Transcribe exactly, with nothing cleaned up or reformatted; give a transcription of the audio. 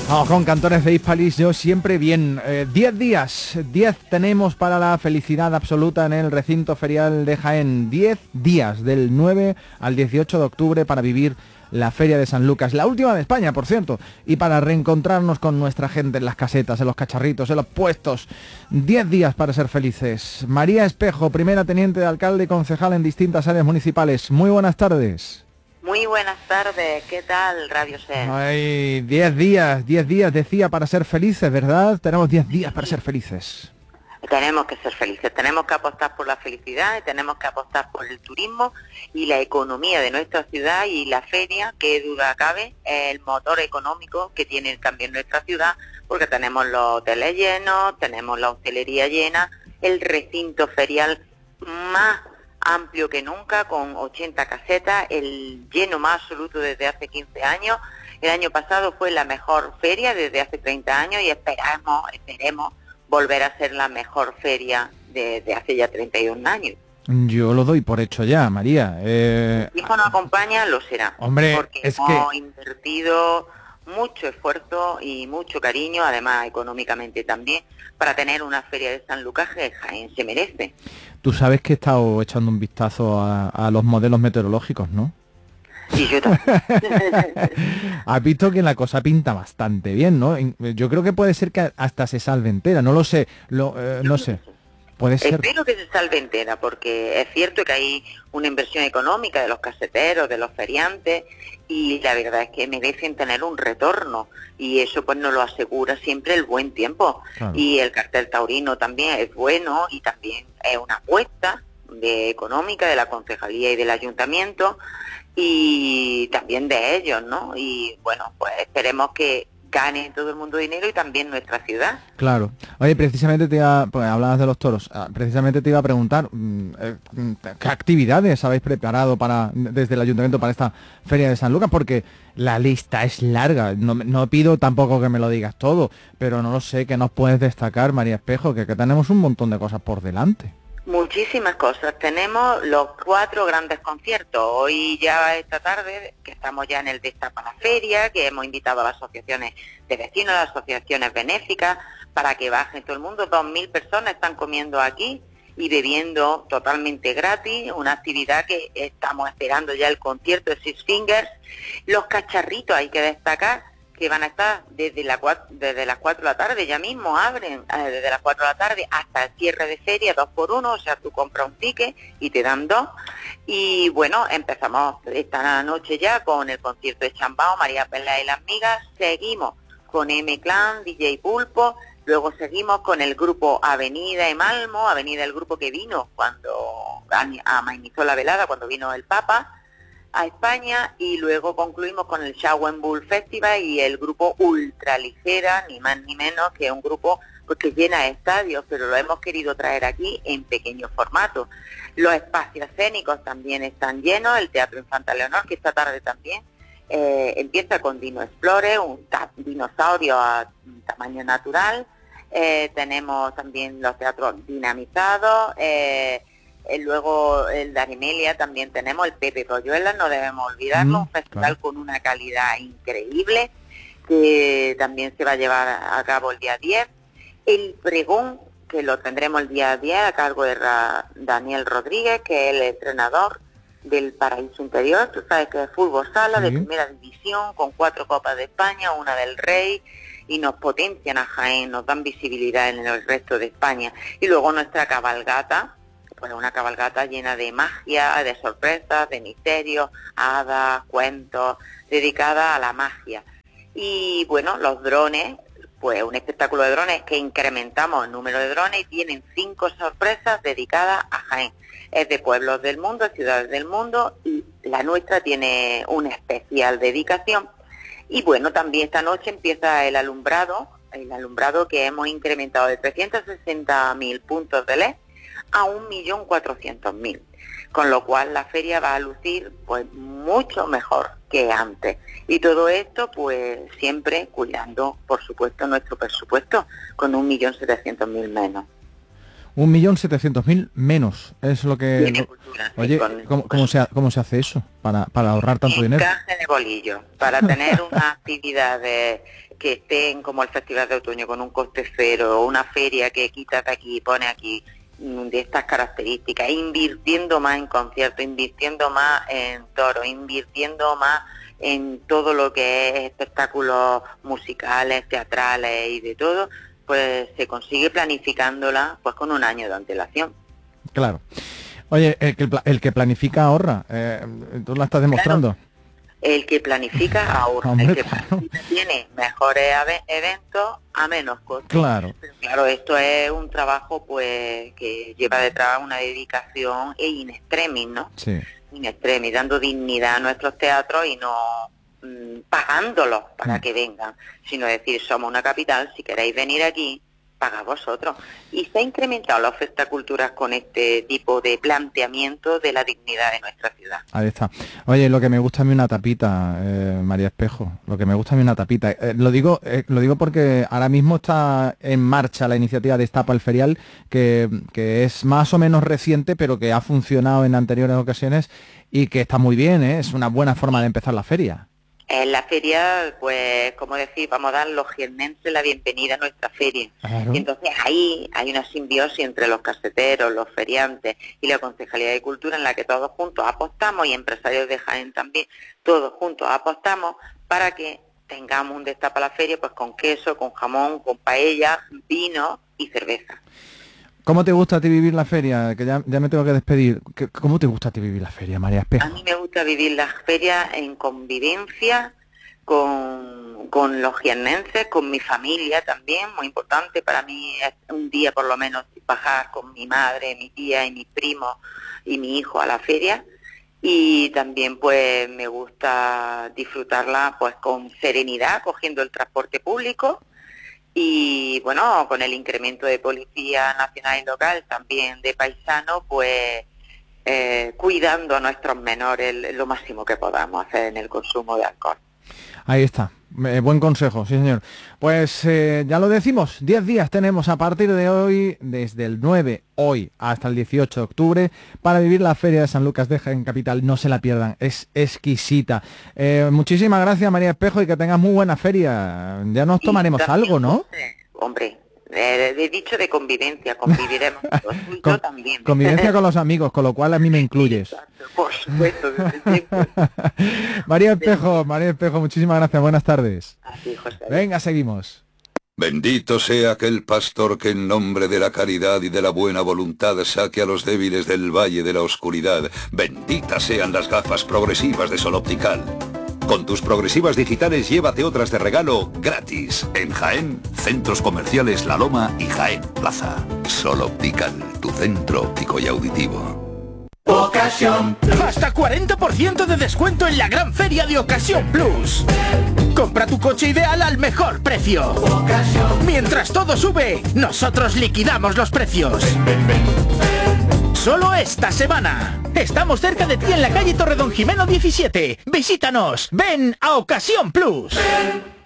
Vamos con Cantones de Hispalis, yo siempre bien. Eh, diez días, diez tenemos para la felicidad absoluta en el recinto ferial de Jaén. Diez días, del nueve al dieciocho de octubre, para vivir la Feria de San Lucas, la última de España, por cierto, y para reencontrarnos con nuestra gente en las casetas, en los cacharritos, en los puestos. Diez días para ser felices. María Espejo, primera teniente de alcalde y concejal en distintas áreas municipales. Muy buenas tardes. Muy buenas tardes, ¿qué tal, Radio Ser? Ay, diez días, diez días, decía, para ser felices, ¿verdad? Tenemos diez días para ser felices. Tenemos que ser felices, tenemos que apostar por la felicidad, tenemos que apostar por el turismo y la economía de nuestra ciudad, y la feria, que duda cabe, es el motor económico que tiene también nuestra ciudad, porque tenemos los hoteles llenos, tenemos la hostelería llena, el recinto ferial más amplio que nunca, con ochenta casetas, el lleno más absoluto desde hace quince años. El año pasado fue la mejor feria desde hace treinta años y esperamos, esperemos volver a ser la mejor feria desde hace ya treinta y un años. Yo lo doy por hecho ya, María. Eh... Si hijo nos acompaña, lo será. Hombre, porque es hemos que... invertido mucho esfuerzo y mucho cariño, además económicamente también, para tener una feria de San Lucas que Jaén se merece. Tú sabes que he estado echando un vistazo a, a los modelos meteorológicos, ¿no? Sí, yo también. Has visto que la cosa pinta bastante bien, ¿no? Yo creo que puede ser que hasta se salve entera, no lo sé, lo, eh, no sé. Puede ser. Espero que se salve entera, porque es cierto que hay una inversión económica de los caseteros, de los feriantes, y la verdad es que merecen tener un retorno, y eso pues nos lo asegura siempre el buen tiempo. Claro. Y el cartel taurino también es bueno, y también es una apuesta de económica de la concejalía y del ayuntamiento, y también de ellos, ¿no? Y bueno, pues esperemos que gane todo el mundo dinero y también nuestra ciudad. Claro. Oye, precisamente te iba, pues hablabas de los toros, precisamente te iba a preguntar ¿qué actividades habéis preparado para desde el ayuntamiento para esta Feria de San Lucas? Porque la lista es larga, no, no pido tampoco que me lo digas todo, pero no lo sé, ¿qué nos puedes destacar, María Espejo? Que, que tenemos un montón de cosas por delante. Muchísimas cosas. Tenemos los cuatro grandes conciertos. Hoy ya esta tarde, que estamos ya en el Destapa la Feria, que hemos invitado a las asociaciones de vecinos, a las asociaciones benéficas, para que bajen todo el mundo. Dos mil personas están comiendo aquí y bebiendo totalmente gratis, una actividad que estamos esperando ya, el concierto de Six Fingers. Los cacharritos, hay que destacar, que van a estar desde, la, desde las cuatro de la tarde, ya mismo abren eh, desde las cuatro de la tarde hasta el cierre de feria, dos por uno, o sea, tú compras un ticket y te dan dos. Y bueno, empezamos esta noche ya con el concierto de Chambao, María Pela y las Migas, seguimos con M-Clan, D J Pulpo, luego seguimos con el grupo Avenida y Malmo, Avenida, el grupo que vino cuando amenizó la velada, cuando vino el Papa a España, y luego concluimos con el Shawen Bull Festival y el grupo Ultraligera, ni más ni menos, que es un grupo pues que llena estadios, pero lo hemos querido traer aquí en pequeño formato. Los espacios escénicos también están llenos, el Teatro Infanta Leonor, que esta tarde también eh, empieza con Dino Explore, un dinosaurio a tamaño natural, eh, tenemos también los teatros dinamizados, eh, Eh, luego el de Arimelia también tenemos, el Pepe Royuela, no debemos olvidarlo, mm, un festival claro, con una calidad increíble, que también se va a llevar a cabo el día diez. El pregón, que lo tendremos el día diez a cargo de Ra Daniel Rodríguez, que es el entrenador del Paraíso Interior. Tú sabes que es fútbol sala, sí, de primera división, con cuatro Copas de España, una del Rey, y nos potencian a Jaén, nos dan visibilidad en el resto de España. Y luego nuestra cabalgata, pues una cabalgata llena de magia, de sorpresas, de misterios, hadas, cuentos, dedicada a la magia. Y bueno, los drones, pues un espectáculo de drones que incrementamos el número de drones y tienen cinco sorpresas dedicadas a Jaén. Es de pueblos del mundo, ciudades del mundo, y la nuestra tiene una especial dedicación. Y bueno, también esta noche empieza el alumbrado, el alumbrado que hemos incrementado de trescientos sesenta mil puntos de L E D a un millón cuatrocientos mil, con lo cual la feria va a lucir pues mucho mejor que antes, y todo esto pues siempre cuidando por supuesto nuestro presupuesto, con un millón setecientos mil menos. Un millón setecientos mil menos, es lo que... Tiene cultura, Oye, sí, con... ¿cómo, cómo, se, ¿cómo se hace eso para, para ahorrar tanto dinero? Encaje de bolillo, para tener una actividad de, que estén como el Festival de Otoño con un coste cero, o una feria que quita de aquí y pone aquí, de estas características, invirtiendo más en conciertos, invirtiendo más en toros, invirtiendo más en todo lo que es espectáculos musicales, teatrales y de todo, pues se consigue planificándola pues con un año de antelación. Claro. Oye, el que, el que planifica ahorra, eh, tú la estás demostrando. Claro. El que planifica ahorra, Hombre, el que claro. planifica tiene mejores eventos a menos coste. Claro. Pero claro, esto es un trabajo pues que lleva detrás una dedicación e in extremis, ¿no? Sí. In extremis, dando dignidad a nuestros teatros y no mmm, pagándolos para mm. que vengan, sino decir, somos una capital, si queréis venir aquí, paga vosotros. Y se ha incrementado la oferta cultural con este tipo de planteamiento de la dignidad de nuestra ciudad. Ahí está. Oye, lo que me gusta a mí una tapita, eh, María Espejo, lo que me gusta a mí una tapita. Eh, lo digo eh, lo digo porque ahora mismo está en marcha la iniciativa Destapa el Ferial, que, que es más o menos reciente, pero que ha funcionado en anteriores ocasiones y que está muy bien, ¿eh? Es una buena forma de empezar la feria. En la feria, pues, como decir, vamos a dar los jiennenses la bienvenida a nuestra feria. Claro. Y entonces ahí hay una simbiosis entre los caseteros, los feriantes y la Concejalía de Cultura, en la que todos juntos apostamos, y empresarios de Jaén también, todos juntos apostamos para que tengamos un Destapa la Feria pues con queso, con jamón, con paella, vino y cerveza. ¿Cómo te gusta a ti vivir la feria? Que ya, ya me tengo que despedir. ¿Cómo te gusta a ti vivir la feria, María Espejo? A mí me gusta vivir la feria en convivencia con, con los jiennenses, con mi familia también. Muy importante para mí es un día por lo menos bajar con mi madre, mi tía y mis primos y mi hijo a la feria. Y también pues me gusta disfrutarla pues con serenidad, cogiendo el transporte público. Y bueno, con el incremento de policía nacional y local, también de paisano, pues eh, cuidando a nuestros menores lo máximo que podamos hacer en el consumo de alcohol. Ahí está, eh, buen consejo, sí señor. Pues eh, ya lo decimos, diez días tenemos a partir de hoy, desde el nueve, hoy, hasta el dieciocho de octubre, para vivir la Feria de San Lucas de Jaén Capital. No se la pierdan, es exquisita. Eh, muchísimas gracias, María Espejo, y que tengas muy buena feria. Ya nos tomaremos también, algo, ¿no? Hombre, eh, he dicho de convivencia, conviviremos todos, y Con, yo también. Convivencia con los amigos, con lo cual a mí me incluyes. Exacto, por supuesto, desde siempre. María Espejo, María Espejo, muchísimas gracias, buenas tardes. Así, José. Venga, seguimos. Bendito sea aquel pastor que en nombre de la caridad y de la buena voluntad saque a los débiles del valle de la oscuridad. Benditas sean las gafas progresivas de Sol Optical. Con tus progresivas digitales llévate otras de regalo gratis. En Jaén, Centros Comerciales La Loma y Jaén Plaza. Sol Optical, tu centro óptico y auditivo. Ocasión Plus. Hasta cuarenta por ciento de descuento en la gran feria de Ocasión Plus. Compra tu coche ideal al mejor precio. Ocasión. Mientras todo sube, nosotros liquidamos los precios. Ven, ven, ven. Solo esta semana. Estamos cerca de ti en la calle Torredón Jimeno diecisiete. Visítanos. Ven a Ocasión Plus. Ven.